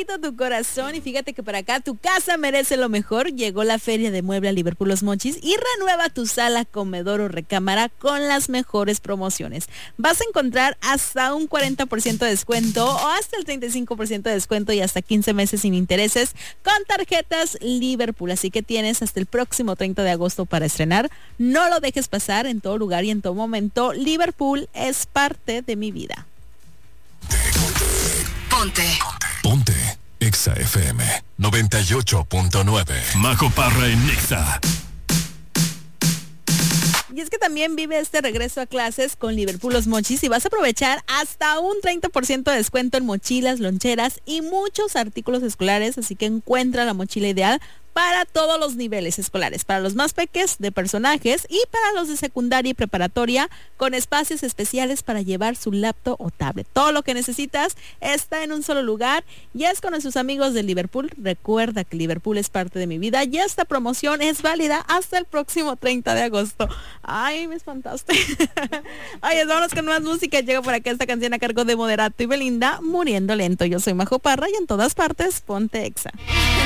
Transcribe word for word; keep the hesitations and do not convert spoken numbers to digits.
poquito tu corazón y fíjate que para acá tu casa merece lo mejor. Llegó la Feria de Mueble a Liverpool Los Mochis y renueva tu sala, comedor o recámara con las mejores promociones. Vas a encontrar hasta un cuarenta por ciento de descuento o hasta el treinta y cinco por ciento de descuento y hasta quince meses sin intereses con tarjetas Liverpool. Así que tienes hasta el próximo treinta de agosto para estrenar. No lo dejes pasar. En todo lugar y en todo momento, Liverpool es parte de mi vida. Ponte. Ponte. Exa F M noventa y ocho punto nueve. Majo Parra en Exa. Y es que también vive este regreso a clases con Liverpool Los Mochis y vas a aprovechar hasta un treinta por ciento de descuento en mochilas, loncheras y muchos artículos escolares. Así que encuentra la mochila ideal para todos los niveles escolares, para los más pequeños de personajes y para los de secundaria y preparatoria, con espacios especiales para llevar su laptop o tablet. Todo lo que necesitas está en un solo lugar y es con nuestros amigos de Liverpool. Recuerda que Liverpool es parte de mi vida y esta promoción es válida hasta el próximo treinta de agosto. Ay, me espantaste. Oye, vámonos con más música. Llega por acá esta canción a cargo de Moderato y Belinda, Muriendo Lento. Yo soy Majo Parra y en todas partes, ponte Exa.